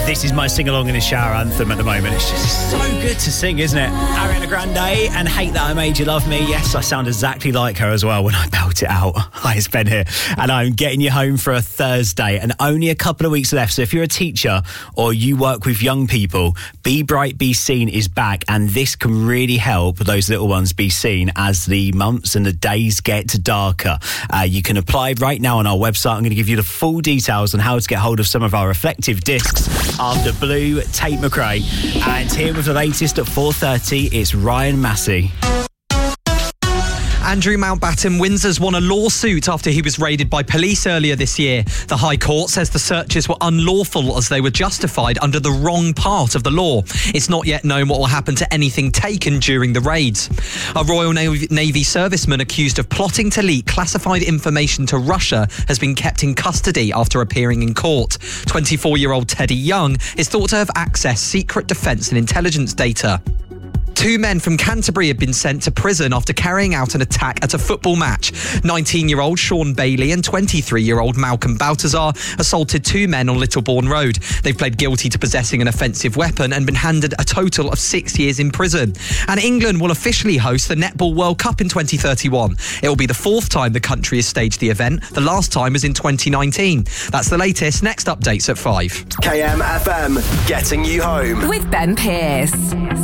This is my sing-along in the shower anthem at the moment. It's just so good to sing, isn't it? Ariana Grande and Hate That I Made You Love Me. Yes, I sound exactly like her as well when I belt it out. Hi, it's Ben here, and I'm getting you home for a Thursday, and only a couple of weeks left. So if you're a teacher or you work with young people, Be Bright, Be Seen is back, and this can really help those little ones be seen as the months and the days get darker. You can apply right now on our website. I'm going to give you the full details on how to get hold of some of our reflective discs after Blue, Tate McRae. And here with the latest at 4:30, it's Ryan Massey. Andrew Mountbatten Windsor's won a lawsuit after he was raided by police earlier this year. The High Court says the searches were unlawful as they were justified under the wrong part of the law. It's not yet known what will happen to anything taken during the raids. A Royal Navy serviceman accused of plotting to leak classified information to Russia has been kept in custody after appearing in court. 24-year-old Teddy Young is thought to have accessed secret defence and intelligence data. Two men from Canterbury have been sent to prison after carrying out an attack at a football match. 19-year-old Sean Bailey and 23-year-old Malcolm Baltazar assaulted two men on Littlebourne Road. They've pled guilty to possessing an offensive weapon and been handed a total of 6 years in prison. And England will officially host the Netball World Cup in 2031. It will be the fourth time the country has staged the event. The last time was in 2019. That's the latest. Next updates at 5. KMFM, getting you home. With Ben Pearce.